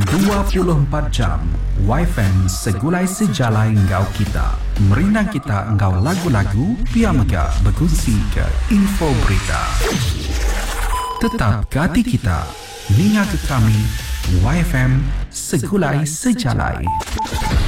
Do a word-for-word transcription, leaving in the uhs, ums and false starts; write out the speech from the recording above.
dua puluh empat jam Y F M segulai sejalai ngau kita. Merindang kita ngau lagu-lagu, biar mega berkongsi ke info berita. Tetap ke hati kita, ninga ke kami, Y F M segulai sejalai.